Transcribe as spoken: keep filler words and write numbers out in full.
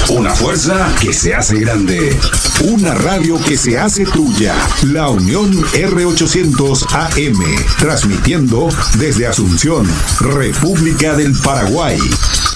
Una fuerza que se hace grande. Una radio que se hace tuya. La Unión R ochocientos A M. Transmitiendo desde Asunción, República del Paraguay.